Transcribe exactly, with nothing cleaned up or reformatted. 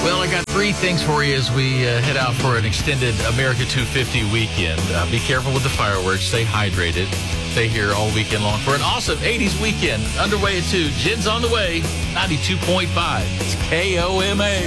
Well, I got three things for you as we uh, head out for an extended America two fifty weekend. Uh, be careful with the fireworks. Stay hydrated. Stay here all weekend long for an awesome eighties weekend underway at two. Jen's on the way. ninety-two point five. It's K O M A.